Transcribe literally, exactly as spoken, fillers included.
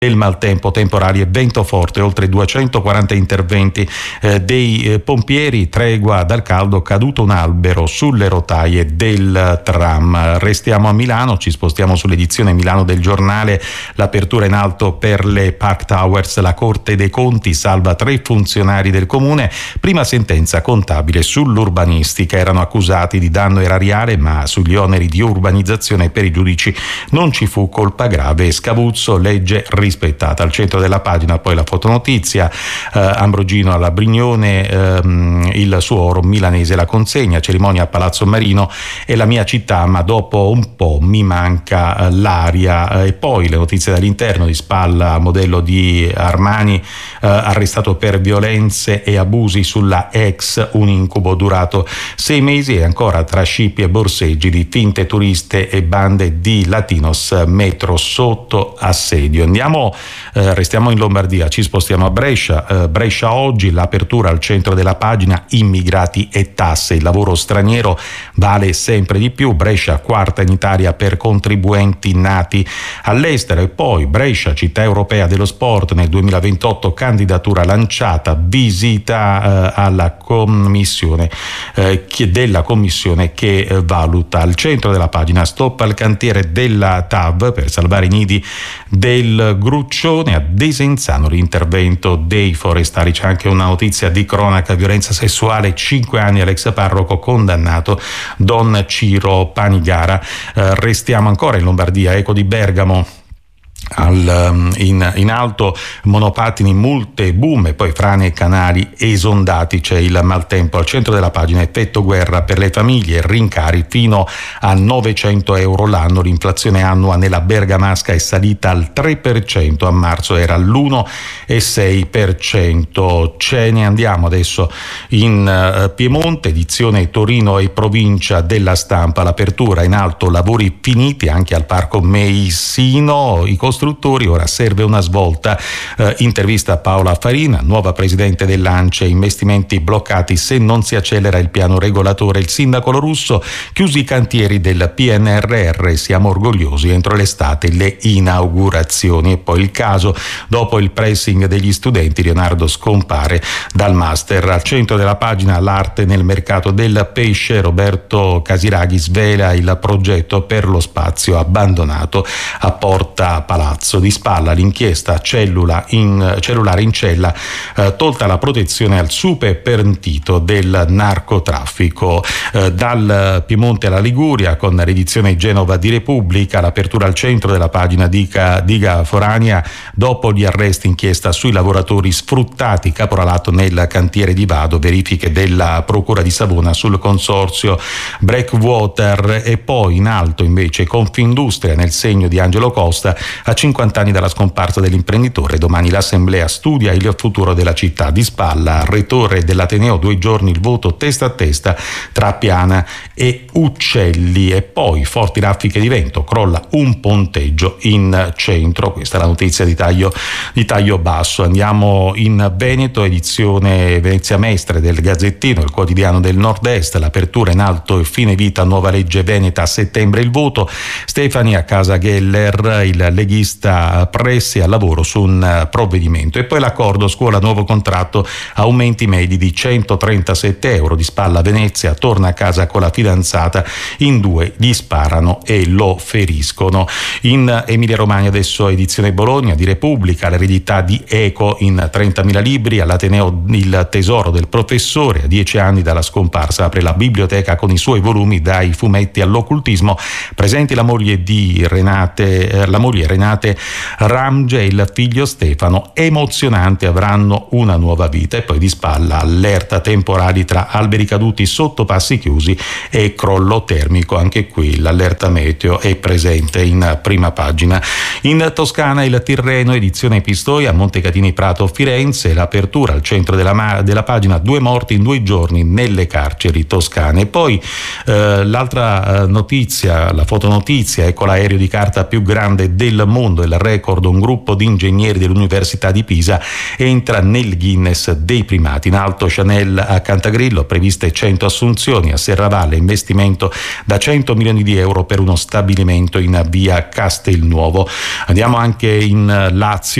del maltempo, temporali e vento forte, oltre duecentoquaranta interventi eh, dei eh, pompieri, tregua dal caldo, caduto un albero sulle rotaie del tram. Restiamo a Milano, ci spostiamo sull'edizione Milano del Giornale, l'apertura in alto per le Park Towers, la Corte dei Conti salva tre funzionari del comune, prima sentenza contabile sull'urbanistica, erano accusati di danno erariale ma sugli oneri di urbanizzazione per i giudici non ci fu colpa grave, Scavuzzo, legge rispettata. Al centro della pagina poi la fotonotizia, eh, Ambrogino alla Brignone, ehm, il suo oro milanese, la consegna, cerimonia a Palazzo Marino, è la mia città ma dopo un po' mi manca eh, l'aria, eh, e poi le notizie dall'interno, di spalla modello di Armani, eh, arrestato per violenze e abusi sulla ex, un incubo durato sei mesi, e ancora tra scippi e borseggi di finte turiste e bande di latinos, metro sotto assedio. Andiamo Eh, restiamo in Lombardia, ci spostiamo a Brescia. Eh, Brescia oggi, l'apertura al centro della pagina, immigrati e tasse, il lavoro straniero vale sempre di più, Brescia quarta in Italia per contribuenti nati all'estero. E poi Brescia, città europea dello sport nel duemilaventotto, candidatura lanciata, visita eh, alla commissione eh, che, della commissione che eh, valuta. Al centro della pagina, stop al cantiere della T A V per salvare i nidi del Gruccione, a Desenzano l'intervento dei forestali. C'è anche una notizia di cronaca, violenza sessuale, cinque anni all'ex parroco condannato Don Ciro Panigara. Eh, restiamo ancora in Lombardia, eco di Bergamo. Al, in, in alto, monopattini, multe, boom, e poi frane e canali esondati. C'è il maltempo. Al centro della pagina, effetto guerra per le famiglie, rincari fino a novecento euro l'anno, l'inflazione annua nella bergamasca è salita al tre per cento, a marzo era all'uno virgola sei per cento. Ce ne andiamo adesso in uh, Piemonte, edizione Torino e provincia della Stampa, l'apertura in alto, lavori finiti anche al parco Meissino, i costruttori, ora serve una svolta. Eh, intervista a Paola Farina, nuova presidente dell'ANCE, investimenti bloccati se non si accelera il piano regolatore. Il sindaco Lorusso, chiusi i cantieri del P N R R, siamo orgogliosi, entro l'estate le inaugurazioni. E poi il caso, dopo il pressing degli studenti, Leonardo scompare dal master. Al centro della pagina, l'arte nel mercato del pesce, Roberto Casiraghi svela il progetto per lo spazio abbandonato a Porta Palazzo. Di spalla l'inchiesta, cellula in, cellulare in cella, eh, tolta la protezione al super pentito del narcotraffico. Eh, dal Piemonte alla Liguria, con l'edizione Genova di Repubblica, l'apertura al centro della pagina, dica, diga Forania, dopo gli arresti, inchiesta sui lavoratori sfruttati, caporalato nel cantiere di Vado, verifiche della Procura di Savona sul consorzio Breakwater. E poi in alto invece Confindustria, nel segno di Angelo Costa, a cinquanta anni dalla scomparsa dell'imprenditore, domani l'assemblea studia il futuro della città. Di spalla, rettore dell'Ateneo, due giorni il voto testa a testa tra Piana e Uccelli. E poi forti raffiche di vento, crolla un ponteggio in centro, questa è la notizia di taglio, di taglio basso. Andiamo in Veneto, edizione Venezia Mestre del Gazzettino, il quotidiano del Nord-Est, l'apertura in alto e fine vita, nuova legge veneta, a settembre il voto, Stefani a casa Geller, il leghista Pressi al lavoro su un provvedimento. E poi l'accordo scuola, nuovo contratto, aumenti medi di centotrentasette euro. Di spalla Venezia, torna a casa con la fidanzata, in due gli sparano e lo feriscono. In Emilia Romagna adesso edizione Bologna di Repubblica, l'eredità di Eco in trentamila libri, all'Ateneo il tesoro del professore, a dieci anni dalla scomparsa apre la biblioteca con i suoi volumi dai fumetti all'occultismo, presenti la moglie di Renate, eh, la moglie Renate Ramge e il figlio Stefano, emozionante, avranno una nuova vita. E poi di spalla, allerta temporali tra alberi caduti, sottopassi chiusi e crollo termico, anche qui l'allerta meteo è presente in prima pagina. In Toscana il Tirreno, edizione Pistoia, Montecatini Prato Firenze, l'apertura al centro della, della pagina, due morti in due giorni nelle carceri toscane. E poi eh, l'altra notizia, la fotonotizia, ecco l'aereo di carta più grande del mondo, mondo il record, un gruppo di ingegneri dell'Università di Pisa entra nel Guinness dei primati. In alto Chanel a Cantagrillo, previste cento assunzioni, a Serravalle investimento da cento milioni di euro per uno stabilimento in via Castelnuovo. Andiamo anche in Lazio.